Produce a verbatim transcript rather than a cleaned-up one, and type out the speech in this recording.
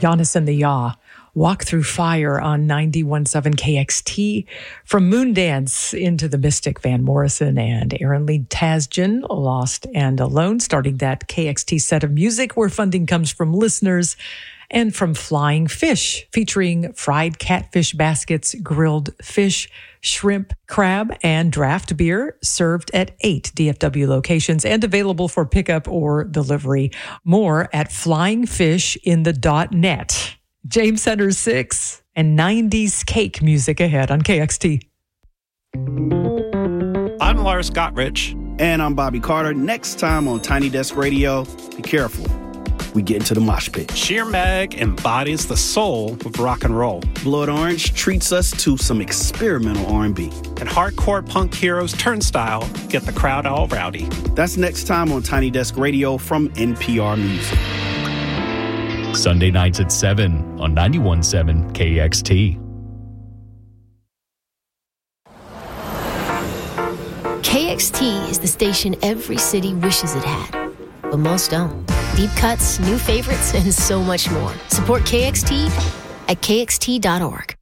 Giannis and the Yaw, Walk Through Fire on ninety-one point seven K X T. From Moondance into the Mystic, Van Morrison and Aaron Lee Tasjan, Lost and Alone, starting that K X T set of music where funding comes from listeners. And from Flying Fish, featuring fried catfish baskets, grilled fish, shrimp, crab, and draft beer, served at eight D F W locations and available for pickup or delivery. More at flying fish in the dot net. James Center six and nineties cake music ahead on K X T. I'm Lars Gottrich. And I'm Bobby Carter. Next time on Tiny Desk Radio, be careful. We get into the mosh pit. Sheer Mag embodies the soul of rock and roll. Blood Orange treats us to some experimental R and B. And hardcore punk heroes Turnstile get the crowd all rowdy. That's next time on Tiny Desk Radio from N P R Music. Sunday nights at seven on ninety-one point seven K X T. K X T is the station every city wishes it had, but most don't. Deep cuts, new favorites, and so much more. Support K X T at K X T dot org.